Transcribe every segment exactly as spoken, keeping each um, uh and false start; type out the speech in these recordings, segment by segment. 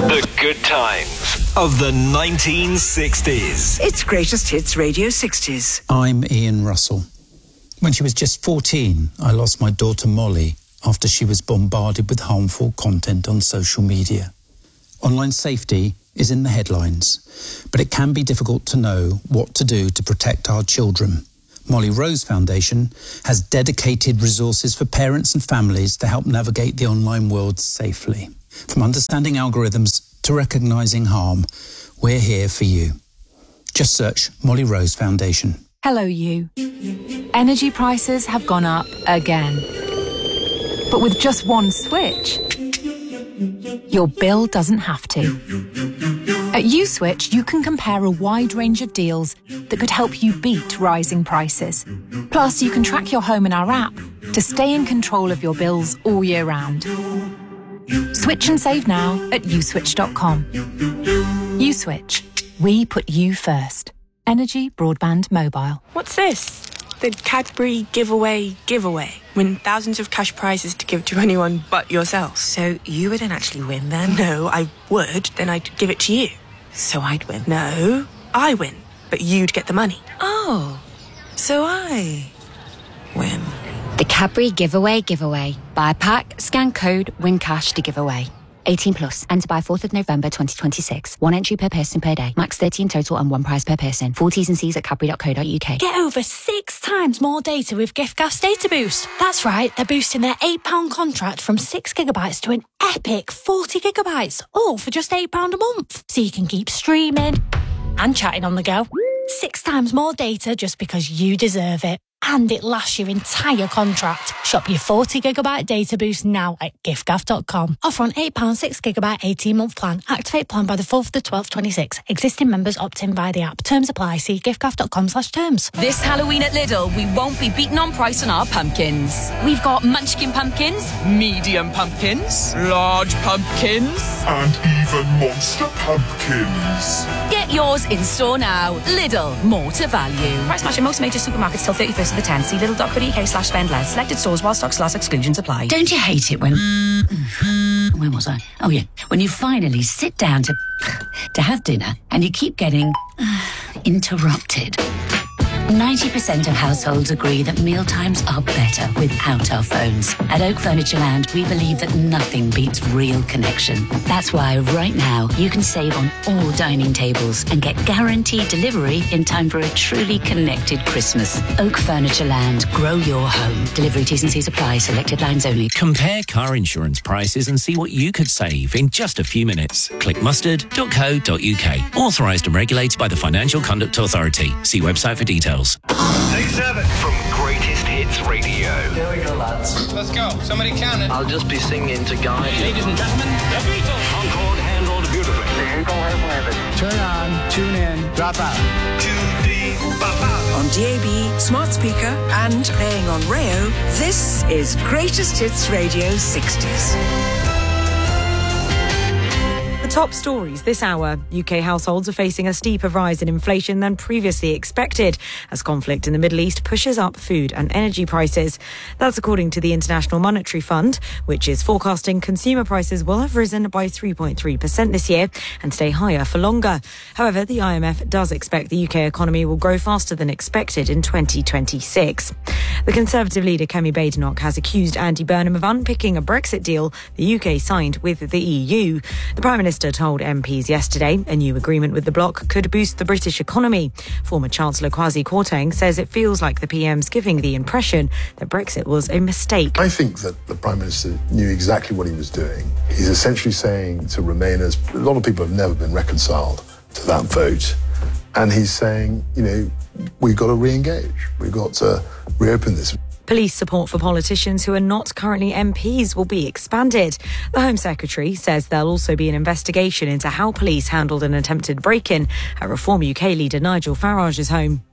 The good times of the nineteen sixties. It's Greatest Hits Radio sixties. I'm Ian Russell. When she was just fourteen, I lost my daughter Molly after she was bombarded with harmful content on social media. Online safety is in the headlines, but it can be difficult to know what to do to protect our children. Molly Rose Foundation has dedicated resources for parents and families to help navigate the online world safely. From understanding algorithms to recognising harm, we're here for you. Just search Molly Rose Foundation. Hello, you. Energy prices have gone up again. But with just one switch, your bill doesn't have to. At USwitch, you can compare a wide range of deals that could help you beat rising prices. Plus, you can track your home in our app to stay in control of your bills all year round. Switch and save now at uswitch dot com. USwitch. We put you first. Energy Broadband Mobile. What's this? The Cadbury Giveaway Giveaway. Win thousands of cash prizes to give to anyone but yourself. So you wouldn't actually win then? No, I would. Then I'd give it to you. So I'd win? No, I win. But you'd get the money. Oh, so I win. The Cadbury Giveaway Giveaway. Buy a pack, scan code, win cash to give away. eighteen plus. Enter by fourth of November twenty twenty-six. One entry per person per day. Max thirty in total and one prize per person. Full T's and C's at cadbury dot co dot uk. Get over six times more data with giffgaff's Data Boost. That's right, they're boosting their eight pounds contract from six gigabytes to an epic forty gigabytes, all for just eight pounds a month. So you can keep streaming and chatting on the go. Six times more data just because you deserve it. And it lasts your entire contract. Shop your forty gigabyte data boost now at giffgaff dot com. Offer on eight pounds six gigabyte eighteen month plan. Activate plan by the fourth of the twelfth twenty-six. Existing members opt in via the app. Terms apply. See giffgaff dot com slash terms. This Halloween at Lidl, we won't be beaten on price on our pumpkins. We've got munchkin pumpkins, medium pumpkins, large pumpkins, and even monster pumpkins. Get yours in store now. Lidl, more to value. Price match in most major supermarkets till thirty-first of the tenth. See lidl dot co dot uk slash spend less. Selected stores while stocks last, exclusions apply. Don't you hate it when... Where was I? Oh, yeah. When you finally sit down to... to have dinner and you keep getting... interrupted. ninety percent of households agree that mealtimes are better without our phones. At Oak Furniture Land, we believe that nothing beats real connection. That's why right now you can save on all dining tables and get guaranteed delivery in time for a truly connected Christmas. Oak Furniture Land. Grow your home. Delivery T's and C's apply. Selected lines only. Compare car insurance prices and see what you could save in just a few minutes. Click mustard dot co dot uk. Authorised and regulated by the Financial Conduct Authority. See website for details. Day seven from Greatest Hits Radio. Here we go, lads. Let's go. Somebody count it. I'll just be singing to guide you. Ladies and gentlemen, the Beatles. Concord handled beautifully. Turn on, tune in, drop out. two D Bapa. On D A B, smart speaker, and playing on Rayo, this is Greatest Hits Radio sixties. Top stories this hour. U K households are facing a steeper rise in inflation than previously expected as conflict in the Middle East pushes up food and energy prices. That's according to the International Monetary Fund, which is forecasting consumer prices will have risen by three point three percent this year and stay higher for longer. However, the I M F does expect the U K economy will grow faster than expected in twenty twenty-six. The Conservative leader Kemi Badenoch has accused Andy Burnham of unpicking a Brexit deal the U K signed with the E U. The Prime Minister told M Ps yesterday a new agreement with the bloc could boost the British economy. Former Chancellor Kwasi Kwarteng says it feels like the P M's giving the impression that Brexit was a mistake. I think that the Prime Minister knew exactly what he was doing. He's essentially saying to Remainers, a lot of people have never been reconciled to that vote. And he's saying, you know, we've got to re-engage. We've got to reopen this. Police support for politicians who are not currently M Ps will be expanded. The Home Secretary says there'll also be an investigation into how police handled an attempted break-in at Reform U K leader Nigel Farage's home.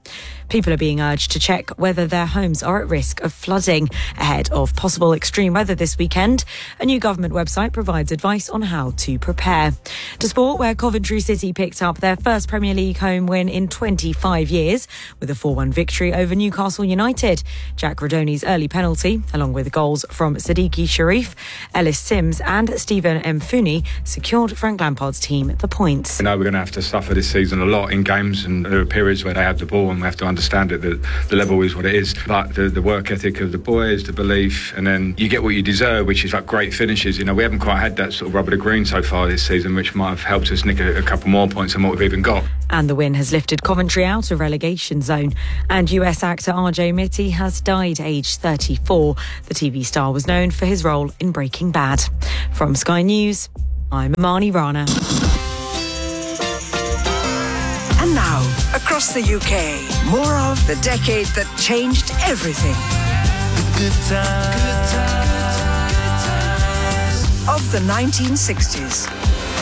People are being urged to check whether their homes are at risk of flooding ahead of possible extreme weather this weekend. A new government website provides advice on how to prepare. To sport, where Coventry City picked up their first Premier League home win in twenty-five years with a four one victory over Newcastle United. Jack Rodoni's early penalty, along with goals from Siddiqui Sharif, Ellis Sims and Stephen Mfuni, secured Frank Lampard's team the points. I know we're going to have to suffer this season a lot in games, and there are periods where they have the ball and we have to understand it, that the level is what it is. But the, the work ethic of the boys, the belief, and then you get what you deserve, which is like great finishes. You know, we haven't quite had that sort of rubber to green so far this season, which might have helped us nick a, a couple more points than what we've even got. And the win has lifted Coventry out of relegation zone. And U S actor R J Mitte has died aged thirty-four. The T V star was known for his role in Breaking Bad. From Sky News, I'm Marnie Rana. And now, across the U K, more of the decade that changed everything. Good times. Of the nineteen sixties.